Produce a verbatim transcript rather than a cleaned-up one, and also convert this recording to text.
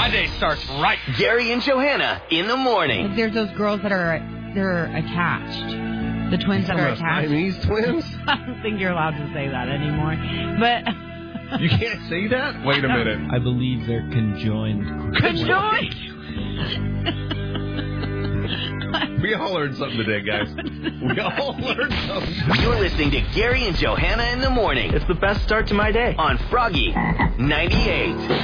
My day starts right. Gary and Johanna in the morning. Like there's those girls that are they're attached. The twins that are attached. Siamese twins? I don't think you're allowed to say that anymore. But you can't say that? Wait a minute. I believe they're conjoined. Conjoined? We all learned something today, guys. We all learned something. You're listening to Gary and Johanna in the morning. It's the best start to my day. On Froggy ninety-eight.